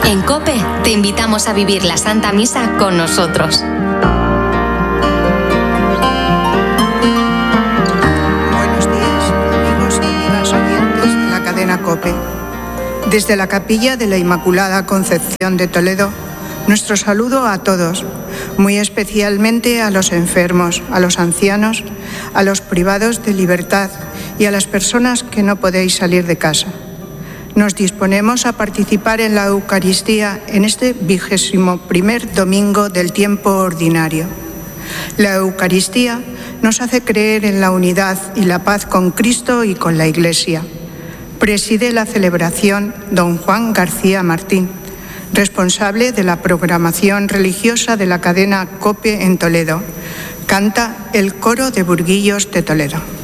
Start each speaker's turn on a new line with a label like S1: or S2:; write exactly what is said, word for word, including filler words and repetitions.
S1: En COPE te invitamos a vivir la Santa Misa con nosotros.
S2: Buenos días, amigos y amigas oyentes de la cadena COPE. Desde la Capilla de la Inmaculada Concepción de Toledo, nuestro saludo a todos, muy especialmente a los enfermos, a los ancianos, a los privados de libertad y a las personas que no podéis salir de casa. Nos disponemos a participar en la Eucaristía en este vigésimo primer domingo del tiempo ordinario. La Eucaristía nos hace creer en la unidad y la paz con Cristo y con la Iglesia. Preside la celebración don Juan García Martín, responsable de la programación religiosa de la cadena COPE en Toledo. Canta el Coro de Burguillos de Toledo.